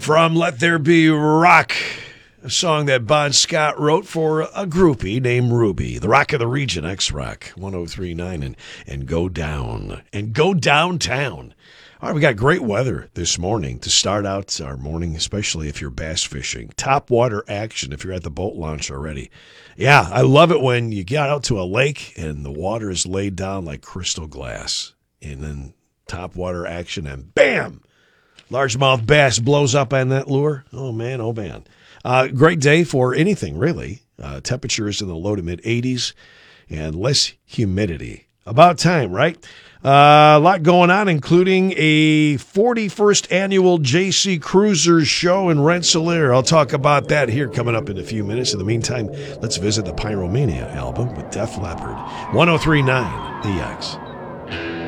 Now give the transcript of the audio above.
From Let There Be Rock, a song that Bon Scott wrote for a groupie named Ruby. The Rock of the Region, X-Rock, 103.9, and Go Down. And go downtown. All right, we got great weather this morning to start out our morning, especially if you're bass fishing. Top water action if you're at the boat launch already. Yeah, I love it when you get out to a lake and the water is laid down like crystal glass. And then top water action and bam! Largemouth bass blows up on that lure. Oh, man, oh, man. Great day for anything, really. Temperatures in the low to mid-80s and less humidity. About time, right? A lot going on, including a 41st annual JC Cruisers show in Rensselaer. I'll talk about that here coming up in a few minutes. In the meantime, let's visit the Pyromania album with Def Leppard. 103.9 EX.